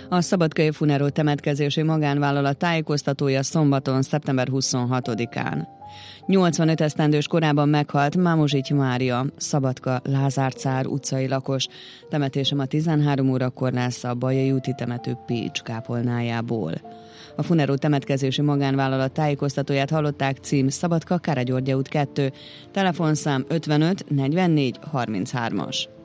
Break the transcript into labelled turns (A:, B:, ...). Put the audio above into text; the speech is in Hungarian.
A: A Szabadkai Funeró temetkezési magánvállalat tájékoztatója szombaton, szeptember 26-án. 85 esztendős korában meghalt Mámozsity Mária, Szabadka Lázár Cár utcai lakos. Temetése ma 13 órakor lesz a Bajai úti temető Pécs kápolnájából. A Funeró temetkezési magánvállalat tájékoztatóját hallották, cím Szabadka Kárá György út 2, telefonszám 55 44 33-as.